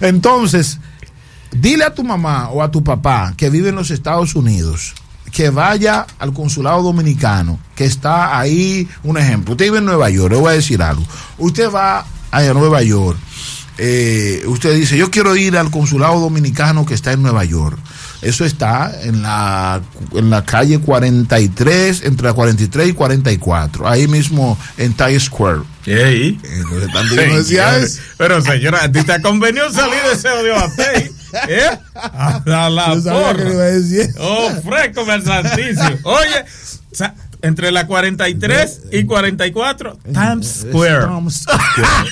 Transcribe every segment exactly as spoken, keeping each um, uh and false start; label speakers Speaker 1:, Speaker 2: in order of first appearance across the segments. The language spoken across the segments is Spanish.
Speaker 1: Entonces, dile a tu mamá o a tu papá que vive en los Estados Unidos que vaya al consulado dominicano que está ahí. Un ejemplo, usted vive en Nueva York, le voy a decir algo. Usted va a Nueva York, eh, usted dice, yo quiero ir al consulado dominicano que está en Nueva York. Eso está en la en la calle cuarenta y tres, entre la cuarenta y tres y cuarenta y cuatro, ahí mismo en Times Square.
Speaker 2: ¿Y?
Speaker 1: Entonces, tanto que no decías,
Speaker 2: pero señora, ¿a ti te convenió salir de ese odio a ti? ¿Eh? A la porra. Oh, fresco, el santísimo. Oye, sa- entre la cuarenta y tres y cuarenta y cuatro, Times Square.
Speaker 1: Times Square.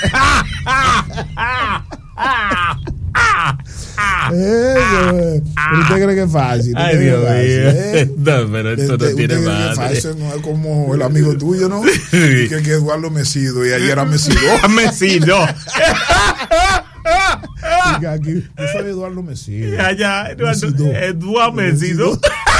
Speaker 1: Eso, pero usted cree que es fácil.
Speaker 2: Ay, Dios mío.
Speaker 1: ¿Eh?
Speaker 2: No, pero esto no tiene madre.
Speaker 1: Eso no es como el amigo tuyo, ¿no? Que, que Eduardo Mesido, y ayer era Mesido.
Speaker 2: Mesido.
Speaker 1: Aquí, yo soy Eduardo Mesido.
Speaker 2: Allá, Eduardo, Eduardo Mesido.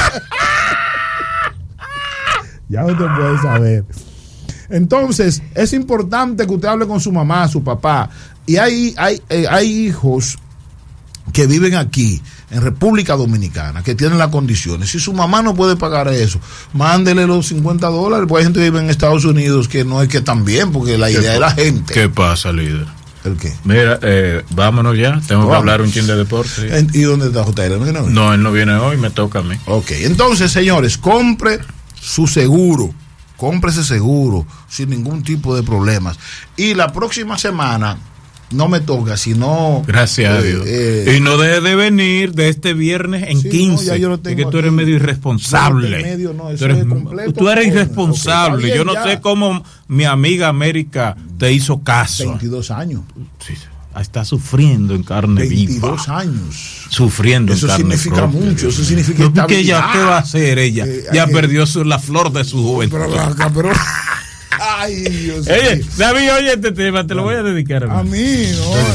Speaker 1: Ya usted puede saber. Entonces, es importante que usted hable con su mamá, su papá. Y hay, hay, eh, hay hijos que viven aquí, en República Dominicana, que tienen las condiciones. Si su mamá no puede pagar eso, mándele los cincuenta dólares. Pues hay gente que vive en Estados Unidos que no es que tan bien, porque la idea de la gente.
Speaker 2: ¿Qué pasa, líder?
Speaker 1: ¿El qué?
Speaker 2: Mira, eh, vámonos ya. Tengo que hablar un chin de deporte.
Speaker 1: ¿Y dónde está J L? ¿No viene hoy?
Speaker 2: No, él no viene hoy, me toca a mí.
Speaker 1: Ok, entonces, señores, compre su seguro. Compre ese seguro sin ningún tipo de problemas. Y la próxima semana no me toca, sino...
Speaker 2: Gracias
Speaker 1: eh,
Speaker 2: a Dios.
Speaker 1: Eh,
Speaker 2: y no deje de venir de este viernes en
Speaker 1: sí,
Speaker 2: quince.
Speaker 1: No, ya yo lo
Speaker 2: es
Speaker 1: tengo
Speaker 2: que tú
Speaker 1: aquí.
Speaker 2: eres medio irresponsable.
Speaker 1: Medio, no,
Speaker 2: tú eres,
Speaker 1: es completo,
Speaker 2: tú eres
Speaker 1: todo.
Speaker 2: irresponsable.
Speaker 1: Okay,
Speaker 2: yo no
Speaker 1: ya.
Speaker 2: sé cómo mi amiga América te hizo caso.
Speaker 1: veintidós años.
Speaker 2: Sí, está sufriendo en carne
Speaker 1: veintidós
Speaker 2: viva.
Speaker 1: años.
Speaker 2: Sufriendo
Speaker 1: eso
Speaker 2: en carne
Speaker 1: significa
Speaker 2: propia.
Speaker 1: mucho. Eso significa
Speaker 2: no, porque
Speaker 1: estabilidad.
Speaker 2: ella, ¿qué va a hacer ella?
Speaker 1: Eh,
Speaker 2: ya
Speaker 1: que...
Speaker 2: perdió su, la flor de su juventud.
Speaker 1: Pero, pero, ay, Dios mío.
Speaker 2: Oye, David, oye este tema, te lo voy a dedicar a mí.
Speaker 1: A mí, no.